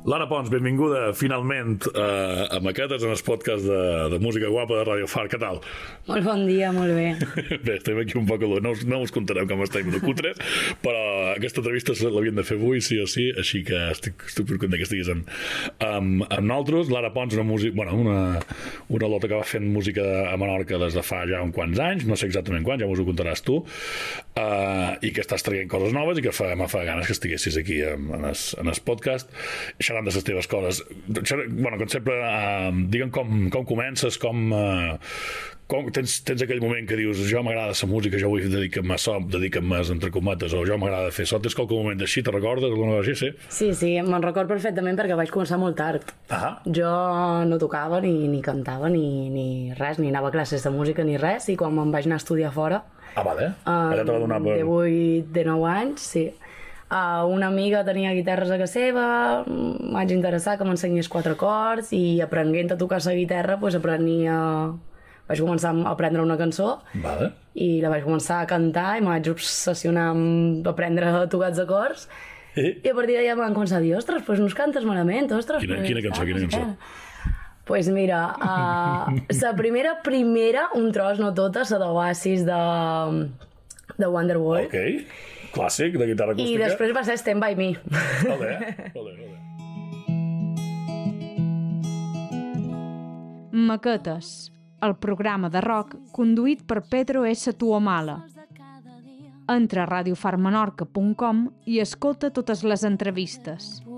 Lara Pons, benvinguda finalment a Maquetes, en el podcast de música guapa de Radio Far. Què tal? Molt bon dia, molt bé. Bé, estem aquí un poc a no us contarem com estem de cutres, però aquesta entrevista l'havíem de fer avui, sí o sí, així que estic content que estiguis amb nosaltres. Lara Pons, una lota que va fent música a Menorca des de fa ja uns quants anys, no sé exactament quants, ja us ho contaràs tu, i que estàs traient coses noves i que me fa ganes que estiguessis aquí en el podcast, xerrant de les teves coses. Bueno, com sempre, digue'm com comences, com tens aquell moment que dius jo m'agrada la música, jo vull dedicar-me a so, dedicar-me entre cometes, o jo m'agrada fer so. Tens qualque moment així, te'n recordes? Alguna cosa així, sí? Sí, me'n record perfectament perquè vaig començar molt tard. Jo no tocava ni cantava ni res, ni anava a classes de música ni res, i quan me'n vaig anar a estudiar fora allà te va donar per... de 8, de 9 anys, sí. Una amiga tenia guitarres a casa seva, vaig interessar que m'ensenyés 4 acords i aprenent a tocar la guitarra vaig començar a aprendre una cançó i la vaig començar a cantar i me vaig obsessionar amb aprendre a tocar els acords i a partir d'allà m'han començat a dir, ostres, no es cantes malament, ostres. Quina cançó? Pues mira, la primera, un tros, no tota, la d'Oasis de Wonderwall. Ok. Clàssic, de guitarra acústica. I després va ser Stand By Me. Maquetes, el programa de rock conduït per Pedro S. Tuomala. Entra a radiofarmenorca.com i escolta totes les entrevistes.